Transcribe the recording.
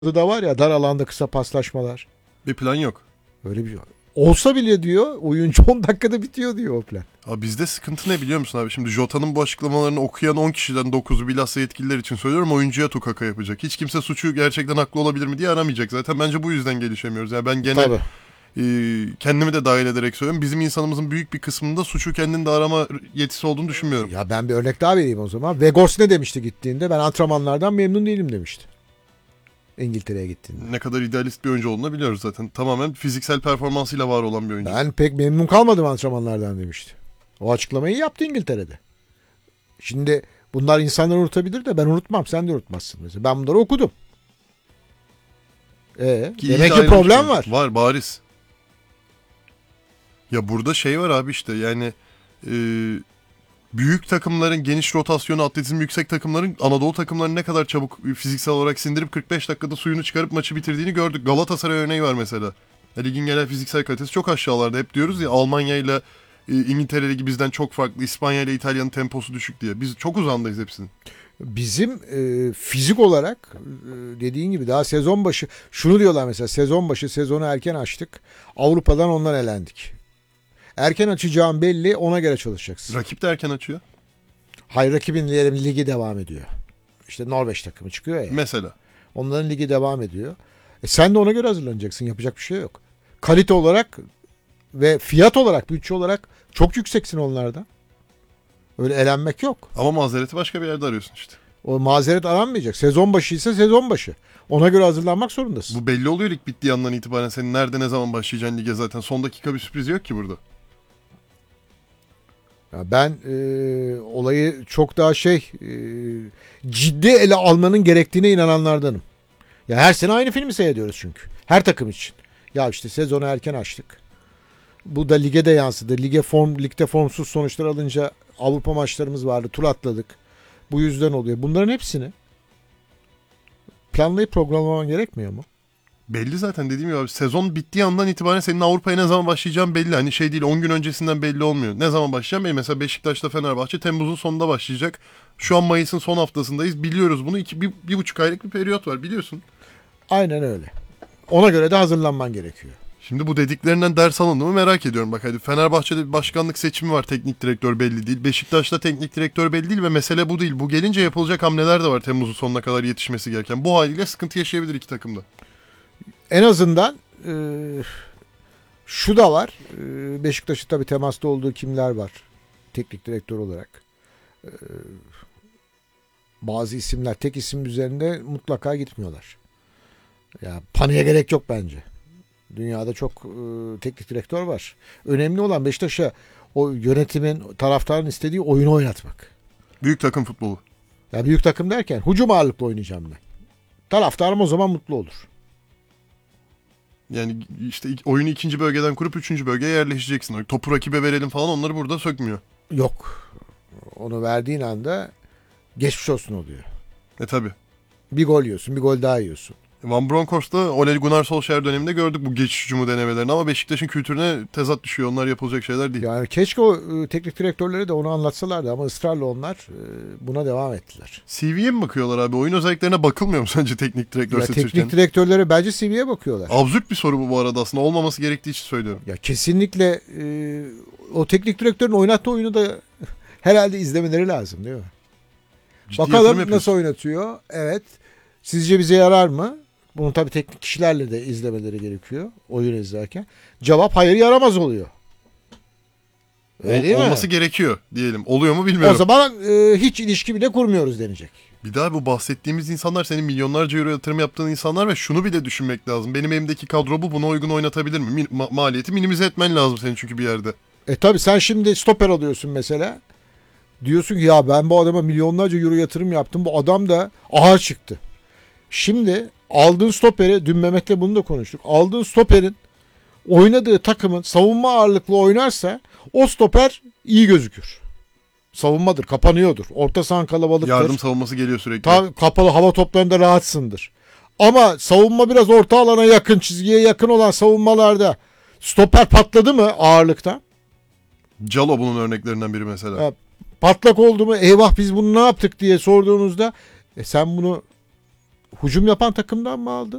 da var ya, dar alanda kısa paslaşmalar. Bir plan yok. Öyle bir olsa bile diyor oyuncu 10 dakikada bitiyor diyor o plan. Abi bizde sıkıntı ne biliyor musun abi? Şimdi Jota'nın bu açıklamalarını okuyan 10 kişiden 9'u bilhassa yetkililer için söylüyorum, oyuncuya tukaka yapacak. Hiç kimse suçu gerçekten haklı olabilir mi diye aramayacak. Zaten bence bu yüzden gelişemiyoruz. Yani ben gene kendimi de dahil ederek söylüyorum. Bizim insanımızın büyük bir kısmında suçu kendinde arama yetisi olduğunu düşünmüyorum. Ya ben bir örnek daha vereyim o zaman. Vegors ne demişti gittiğinde? Ben antrenmanlardan memnun değilim demişti. İngiltere'ye gittiğinde. Ne kadar idealist bir oyuncu olduğunu biliyoruz zaten. Tamamen fiziksel performansıyla var olan bir oyuncu. Ben pek memnun kalmadım antrenmanlardan demişti. O açıklamayı yaptı İngiltere'de. Şimdi bunlar insanlar unutabilir de ben unutmam. Sen de unutmazsın mesela. Ben bunları okudum. Demek ki problem var. Var bariz. Ya burada şey var abi işte yani büyük takımların geniş rotasyonu, atletizmi yüksek takımların Anadolu takımlarını ne kadar çabuk fiziksel olarak sindirip 45 dakikada suyunu çıkarıp maçı bitirdiğini gördük. Galatasaray örneği var mesela. Ligin genel fiziksel kalitesi çok aşağılarda. Hep diyoruz ya Almanya ile İngiltere Ligi bizden çok farklı. İspanya ile İtalya'nın temposu düşük diye. Biz çok uzandayız hepsinin. Bizim fizik olarak dediğin gibi daha sezon başı şunu diyorlar mesela, sezon başı sezonu erken açtık. Avrupa'dan ondan elendik. Erken açacağım belli, ona göre çalışacaksın. Rakip de erken açıyor. Hayır, rakibin ligi devam ediyor. İşte Norveç takımı çıkıyor ya. Mesela. Onların ligi devam ediyor. Sen de ona göre hazırlanacaksın. Yapacak bir şey yok. Kalite olarak ve fiyat olarak, bütçe olarak çok yükseksin onlardan. Öyle elenmek yok. Ama mazereti başka bir yerde arıyorsun işte. O mazeret aranmayacak. Sezon başı ise sezon başı. Ona göre hazırlanmak zorundasın. Bu belli oluyor lig bittiği andan itibaren. Senin nerede ne zaman başlayacaksın lige zaten. Son dakika bir sürpriz yok ki burada. Ya ben olayı çok daha ciddi ele almanın gerektiğine inananlardanım. Ya her sene aynı filmi seyrediyoruz çünkü. Her takım için. Ya işte sezonu erken açtık. Bu da lige de yansıdı. Ligde formsuz sonuçlar alınca Avrupa maçlarımız vardı. Tur atladık. Bu yüzden oluyor. Bunların hepsini planlayıp programlaman gerekmiyor mu? Belli zaten dediğim gibi abi, sezon bittiği andan itibaren senin Avrupa'ya ne zaman başlayacağın belli. Hani şey değil, 10 gün öncesinden belli olmuyor. Ne zaman başlayacağım belli. Mesela Beşiktaş'ta Fenerbahçe Temmuz'un sonunda başlayacak. Şu an Mayıs'ın son haftasındayız. Biliyoruz bunu. Bir buçuk aylık bir periyot var biliyorsun. Aynen öyle. Ona göre de hazırlanman gerekiyor. Şimdi bu dediklerinden ders alındı mı merak ediyorum. Bak hadi Fenerbahçe'de bir başkanlık seçimi var. Teknik direktör belli değil. Beşiktaş'ta teknik direktör belli değil ve mesele bu değil. Bu gelince yapılacak hamleler de var Temmuz'un sonuna kadar yetişmesi gereken. Bu haliyle sıkıntı yaşayabilir iki takımda. En azından şu da var. Beşiktaş'ın tabii temasta olduğu kimler var teknik direktör olarak. Bazı isimler tek isim üzerinde mutlaka gitmiyorlar. Ya paniğe gerek yok bence. Dünyada çok teknik direktör var. Önemli olan Beşiktaş'a o yönetimin, taraftarın istediği oyunu oynatmak. Büyük takım futbolu. Ya büyük takım derken hücum ağırlıklı oynayacağım ben. Taraftarım o zaman mutlu olur. Yani işte oyunu ikinci bölgeden kurup üçüncü bölgeye yerleşeceksin. Topu rakibe verelim falan, onları burada sökmüyor. Yok. Onu verdiğin anda geçmiş olsun oluyor. Tabi. Bir gol yiyorsun, bir gol daha yiyorsun. Van Bronckhorst'ta Ole Gunnar Solskjaer döneminde gördük bu geçiş hücumu denemelerini ama Beşiktaş'ın kültürüne tezat düşüyor. Onlar yapılacak şeyler değil. Yani keşke o teknik direktörleri de onu anlatsalardı ama ısrarla onlar buna devam ettiler. CV'ye mi bakıyorlar abi? Oyun özelliklerine bakılmıyor mu sence teknik direktör seçirken? Teknik direktörlere bence CV'ye bakıyorlar. Absürt bir soru bu arada aslında. Olmaması gerektiği için söylüyorum. Ya kesinlikle o teknik direktörün oynattığı oyunu da herhalde izlemeleri lazım değil mi? Ciddi bakalım nasıl oynatıyor. Evet. Sizce bize yarar mı? Bunu tabii teknik kişilerle de izlemeleri gerekiyor oyun izlerken. Cevap hayır, yaramaz oluyor. Öyle olması gerekiyor diyelim. Oluyor mu bilmiyorum. O zaman hiç ilişki bile kurmuyoruz denecek. Bir daha bu bahsettiğimiz insanlar senin milyonlarca euro yatırım yaptığın insanlar ve şunu bile düşünmek lazım. Benim elimdeki kadro bu, buna uygun oynatabilir mi? Maliyeti minimize etmen lazım senin çünkü bir yerde. Tabii sen şimdi stoper alıyorsun mesela. Diyorsun ki ya ben bu adama milyonlarca euro yatırım yaptım. Bu adam da ağır çıktı. Şimdi aldığın stoperi, dün Mehmet'le bunu da konuştuk. Aldığın stoperin oynadığı takımın savunma ağırlıklı oynarsa o stoper iyi gözükür. Savunmadır, kapanıyordur. Orta sahan kalabalıktır. Yardım savunması geliyor sürekli. Kapalı hava toplarında rahatsındır. Ama savunma biraz orta alana yakın, çizgiye yakın olan savunmalarda stoper patladı mı ağırlıkta? Calo bunun örneklerinden biri mesela. Patlak oldu mu, eyvah biz bunu ne yaptık diye sorduğunuzda sen bunu hücum yapan takımdan mı aldın?